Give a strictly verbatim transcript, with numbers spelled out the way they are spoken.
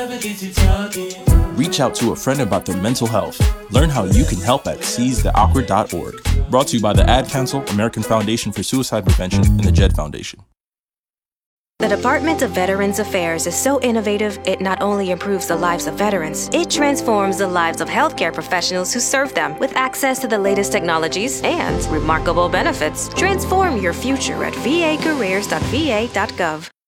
Reach out to a friend about their mental health. Learn how you can help at seize the awkward dot org. Brought to you by the Ad Council, American Foundation for Suicide Prevention, and the Jed Foundation. The Department of Veterans Affairs is so innovative, it not only improves the lives of veterans, it transforms the lives of healthcare professionals who serve them with access to the latest technologies and remarkable benefits. Transform your future at v a careers dot v a dot gov.